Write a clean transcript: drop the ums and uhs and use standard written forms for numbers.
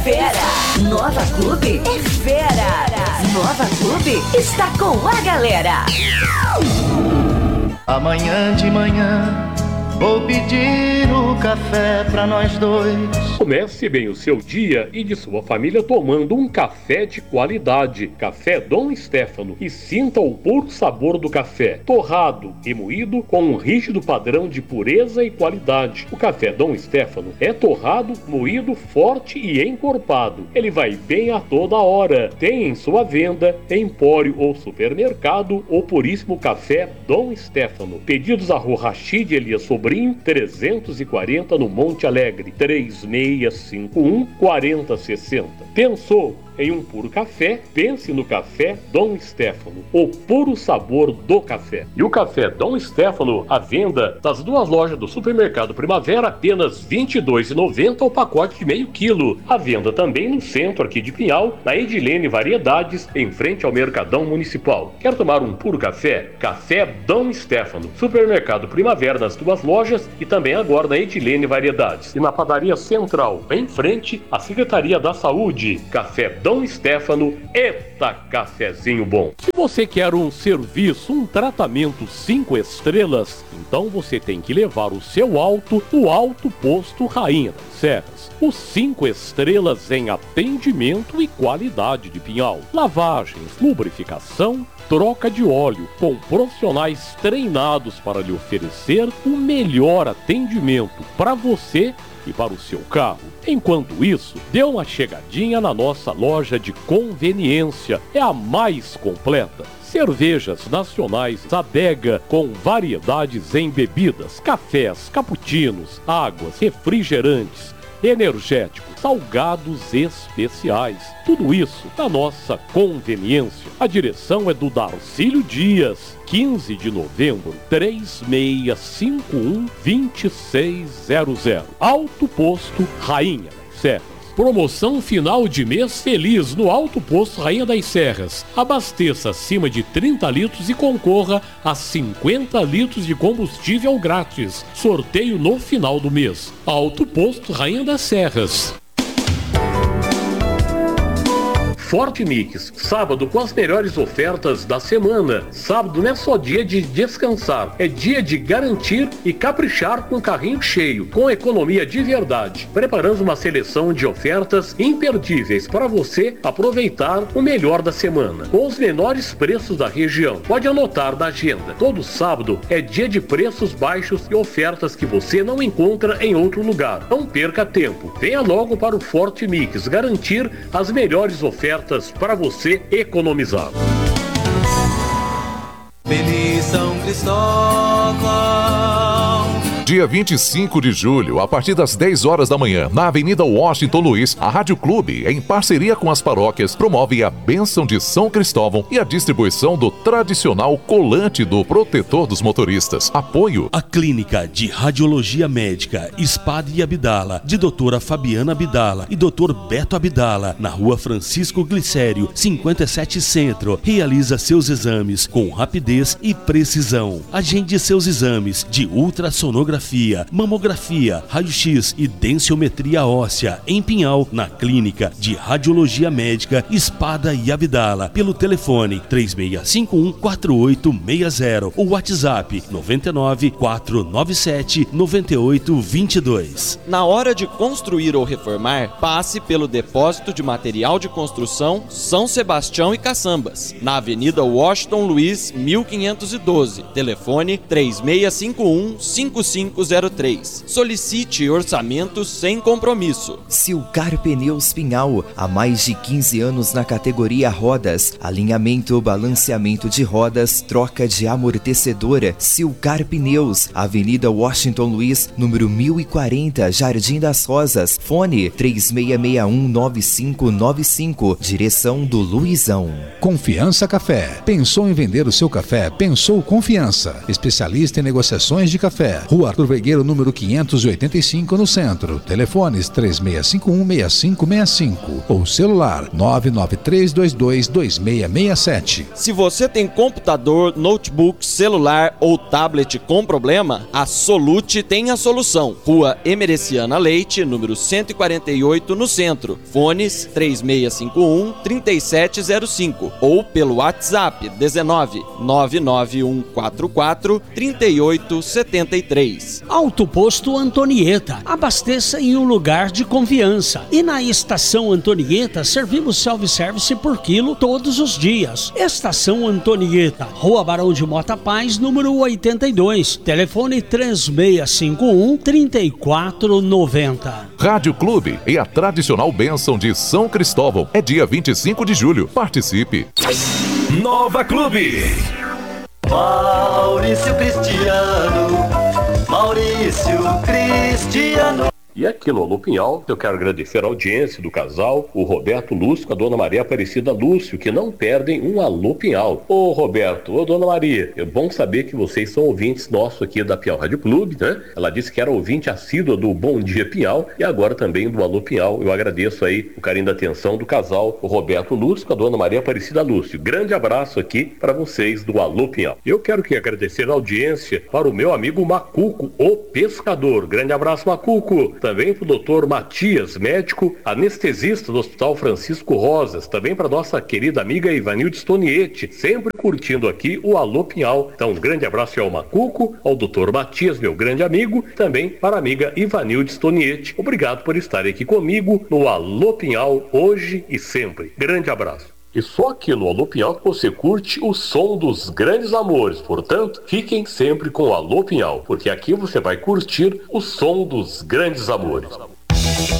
Fera! Nova Clube é fera! Nova Clube está com a galera! Amanhã de manhã vou pedir o café pra nós dois. Comece bem o seu dia e de sua família tomando um café de qualidade. Café Dom Stefano. E sinta o puro sabor do café. Torrado e moído com um rígido padrão de pureza e qualidade. O café Dom Stefano é torrado, moído, forte e encorpado. Ele vai bem a toda hora. Tem em sua venda, empório ou supermercado, o puríssimo café Dom Stefano. Pedidos à Rua Rachid Elias Sobrinho, 340 no Monte Alegre, 3651-4060. Pensou em um puro café? Pense no café Dom Stefano, o puro sabor do café. E o café Dom Stefano, à venda das duas lojas do Supermercado Primavera, apenas R$ 22,90 o pacote de meio quilo. À venda também no centro aqui de Pinhal, na Edilene Variedades, em frente ao Mercadão Municipal. Quer tomar um puro café? Café Dom Stefano. Supermercado Primavera nas duas lojas e também agora na Edilene Variedades. E na Padaria Central, em frente à Secretaria da Saúde. Café Dom Stefano, eita cafezinho bom. Se você quer um serviço, um tratamento 5 estrelas, então você tem que levar o seu auto no Alto Posto Rainha das Serras. Os 5 estrelas em atendimento e qualidade de Pinhal. Lavagens, lubrificação, troca de óleo, com profissionais treinados para lhe oferecer o melhor atendimento para você e para o seu carro. Enquanto isso, dê uma chegadinha na nossa loja de conveniência, é a mais completa. Cervejas nacionais Adega, com variedades em bebidas, cafés, cappuccinos, águas, refrigerantes, energéticos, salgados especiais. Tudo isso na nossa conveniência. A direção é do Darcílio Dias, 15 de novembro, 3651-2600. Alto Posto Rainha das Serras. Promoção final de mês feliz no Alto Posto Rainha das Serras. Abasteça acima de 30 litros e concorra a 50 litros de combustível grátis. Sorteio no final do mês. Alto Posto Rainha das Serras. Forte Mix, sábado com as melhores ofertas da semana. Sábado não é só dia de descansar, é dia de garantir e caprichar com carrinho cheio, com economia de verdade. Preparamos uma seleção de ofertas imperdíveis para você aproveitar o melhor da semana, com os menores preços da região. Pode anotar na agenda. Todo sábado é dia de preços baixos e ofertas que você não encontra em outro lugar. Não perca tempo. Venha logo para o Forte Mix garantir as melhores ofertas para você economizar. Feliz São Cristóvão. Dia 25 de julho, a partir das 10 horas da manhã, na Avenida Washington Luiz, a Rádio Clube, em parceria com as paróquias, promove a bênção de São Cristóvão e a distribuição do tradicional colante do protetor dos motoristas. Apoio a Clínica de Radiologia Médica Espadre Abdala, de doutora Fabiana Abdala e doutor Beto Abdala, na Rua Francisco Glicério, 57 Centro. Realiza seus exames com rapidez e precisão. Agende seus exames de ultrassonografia, mamografia, raio-x e densiometria óssea em Pinhal, na Clínica de Radiologia Médica Espada e Abdala, pelo telefone 3651-4860 ou WhatsApp 99-497-9822. Na hora de construir ou reformar, passe pelo Depósito de Material de Construção São Sebastião e Caçambas, na Avenida Washington Luiz, 1512, telefone 3651-5503. Solicite orçamento sem compromisso. Silcar Pneus Pinhal, há mais de 15 anos na categoria rodas, alinhamento, balanceamento de rodas, troca de amortecedora. Silcar Pneus, Avenida Washington Luiz, número 1040, Jardim das Rosas. Fone 3661-9595, direção do Luizão. Confiança Café. Pensou em vender o seu café? Pensou Confiança. Especialista em negociações de café. Rua Arthur Veigueiro, número 585, no centro. Telefones 3651-6565 ou celular 993222667. Se você tem computador, notebook, celular ou tablet com problema, a Solute tem a solução. Rua Emereciana Leite, número 148, no centro. Fones 3651-3705 ou pelo WhatsApp 19 99144 3873. Auto Posto Antonieta. Abasteça em um lugar de confiança. E na Estação Antonieta, servimos self-service por quilo todos os dias. Estação Antonieta, Rua Barão de Mota Paz, número 82. Telefone 3651-3490. Rádio Clube e a tradicional bênção de São Cristóvão. É dia 25 de julho. Participe. Nova Clube. Maurício Cristiano. E aqui no Alô Pinhal, eu quero agradecer a audiência do casal, o Roberto Lúcio com a Dona Maria Aparecida Lúcio, que não perdem um Alô Pinhal. Ô Roberto, ô Dona Maria, é bom saber que vocês são ouvintes nossos aqui da Pinhal Rádio Clube, né? Ela disse que era ouvinte assídua do Bom Dia Pinhal e agora também do Alô Pinhal. Eu agradeço aí o carinho da atenção do casal, o Roberto Lúcio com a Dona Maria Aparecida Lúcio. Grande abraço aqui para vocês do Alô Pinhal. Eu quero agradecer a audiência para o meu amigo Macuco, o pescador. Grande abraço, Macuco. Também para o doutor Matias, médico anestesista do Hospital Francisco Rosas. Também para nossa querida amiga Ivanilde Stoniete, sempre curtindo aqui o Alô Pinhal. Então, um grande abraço ao Macuco, ao doutor Matias, meu grande amigo, também para a amiga Ivanilde Stoniete. Obrigado por estar aqui comigo no Alô Pinhal, hoje e sempre. Grande abraço. E só aqui no Alô Pinhal que você curte o som dos grandes amores. Portanto, fiquem sempre com o Alô Pinhal, porque aqui você vai curtir o som dos grandes amores.